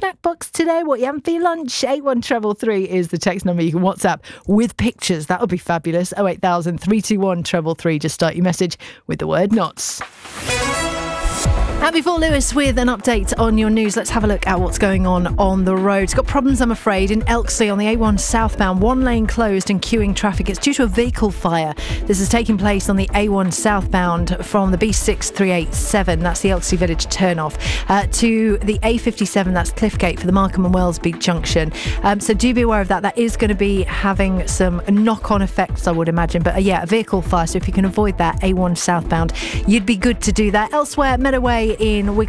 snack box today? What you having for your lunch? 81333 is the text number. You can WhatsApp with pictures. That would be fabulous. 08000 321 333. Just start your message with the word nuts. And before Lewis with an update on your news, let's have a look at what's going on the road. It's got problems, I'm afraid, in Elksley on the A1 southbound. One lane closed and queuing traffic. It's due to a vehicle fire. This is taking place on the A1 southbound from the B6387, that's the Elksley Village turnoff, to the A57, that's Cliffgate for the Markham and Wellsby junction. So do be aware of that. That is going to be having some knock-on effects, I would imagine. But a vehicle fire. So if you can avoid that A1 southbound, you'd be good to do that. Elsewhere, Meadoway in Wigan